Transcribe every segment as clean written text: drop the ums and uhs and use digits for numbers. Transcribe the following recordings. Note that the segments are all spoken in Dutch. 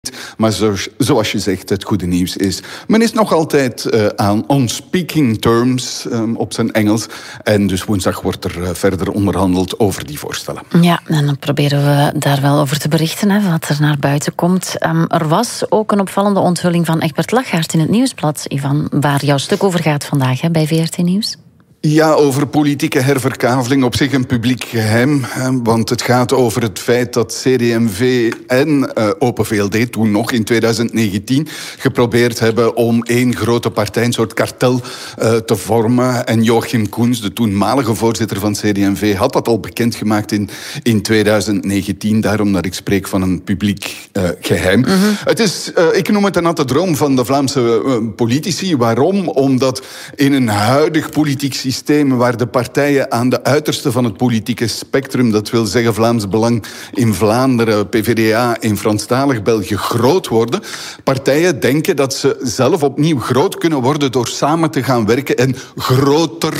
Maar zoals je zegt, het goede nieuws is, men is nog altijd aan on speaking terms op zijn Engels. En dus woensdag wordt er verder onderhandeld over die voorstellen. Ja, en dan proberen we daar wel over te berichten, hè, wat er naar buiten komt. Er was ook een opvallende onthulling van Egbert Lachaert in het Nieuwsblad, Ivan, waar jouw stuk over gaat vandaag, hè, bij VRT Nieuws. Ja, over politieke herverkaveling, op zich een publiek geheim. Want het gaat over het feit dat CD&V en Open VLD toen nog in 2019 geprobeerd hebben om één grote partij, een soort kartel, te vormen. En Joachim Koens, de toenmalige voorzitter van CD&V, had dat al bekendgemaakt in 2019. Daarom dat ik spreek van een publiek geheim. Mm-hmm. Het is, ik noem het een natte droom van de Vlaamse politici. Waarom? Omdat in een huidig politiek systeem waar de partijen aan de uiterste van het politieke spectrum, dat wil zeggen Vlaams Belang in Vlaanderen, PvdA in Franstalig België, groot worden. Partijen denken dat ze zelf opnieuw groot kunnen worden door samen te gaan werken en groter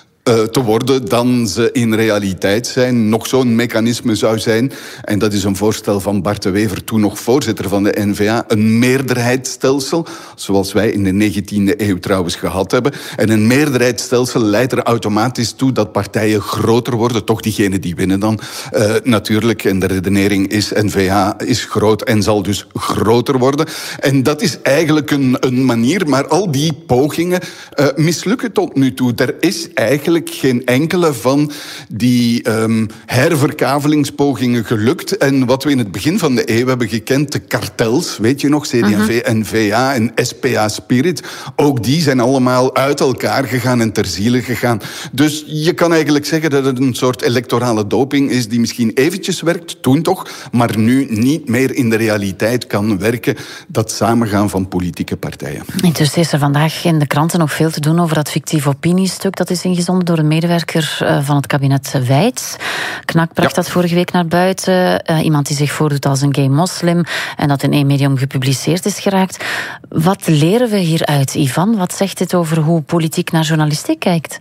te worden dan ze in realiteit zijn. Nog zo'n mechanisme zou zijn, en dat is een voorstel van Bart de Wever, toen nog voorzitter van de N-VA, een meerderheidsstelsel, zoals wij in de 19e eeuw trouwens gehad hebben. En een meerderheidsstelsel leidt er automatisch toe dat partijen groter worden, toch diegenen die winnen dan natuurlijk. En de redenering is, N-VA is groot en zal dus groter worden. En dat is eigenlijk een manier, maar al die pogingen mislukken tot nu toe. Er is eigenlijk geen enkele van die herverkavelingspogingen gelukt. En wat we in het begin van de eeuw hebben gekend, de kartels, weet je nog, CD&V, N-VA en SPA Spirit, ook die zijn allemaal uit elkaar gegaan en ter ziele gegaan. Dus je kan eigenlijk zeggen dat het een soort electorale doping is die misschien eventjes werkt, toen toch, maar nu niet meer in de realiteit kan werken, dat samengaan van politieke partijen. Intussen is er vandaag in de kranten nog veel te doen over dat fictief opiniestuk dat is ingezonden door een medewerker van het kabinet Wijts. Knak bracht dat vorige week naar buiten. Iemand die zich voordoet als een gay moslim en dat in één medium gepubliceerd is geraakt. Wat leren we hieruit, Ivan? Wat zegt dit over hoe politiek naar journalistiek kijkt?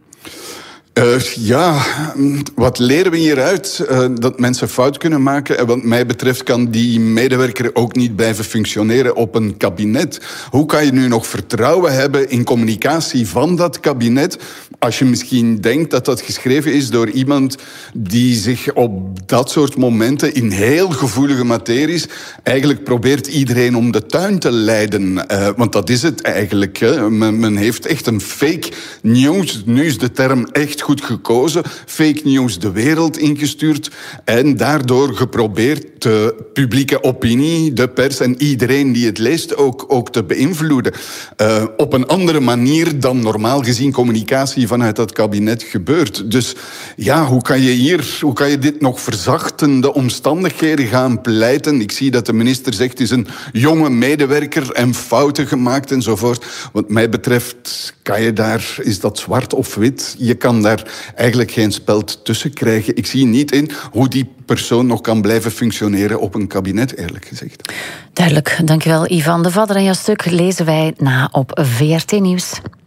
Ja, wat leren we hieruit? Dat mensen fout kunnen maken. En wat mij betreft kan die medewerker ook niet blijven functioneren op een kabinet. Hoe kan je nu nog vertrouwen hebben in communicatie van dat kabinet, als je misschien denkt dat dat geschreven is door iemand die zich op dat soort momenten in heel gevoelige materies eigenlijk probeert iedereen om de tuin te leiden. Want dat is het eigenlijk. Hè. Men heeft echt een fake news, nu is de term echt goed gekozen, fake news de wereld ingestuurd en daardoor geprobeerd de publieke opinie, de pers en iedereen die het leest ook te beïnvloeden. Op een andere manier dan normaal gezien communicatie vanuit dat kabinet gebeurt. Dus ja, hoe kan je dit nog verzachtende omstandigheden gaan pleiten? Ik zie dat de minister zegt, het is een jonge medewerker en fouten gemaakt enzovoort. Wat mij betreft is dat zwart of wit? Je kan daar eigenlijk geen speld tussen krijgen. Ik zie niet in hoe die persoon nog kan blijven functioneren op een kabinet, eerlijk gezegd. Duidelijk, dankjewel Ivan de Vadder. En jouw stuk lezen wij na op VRT Nieuws.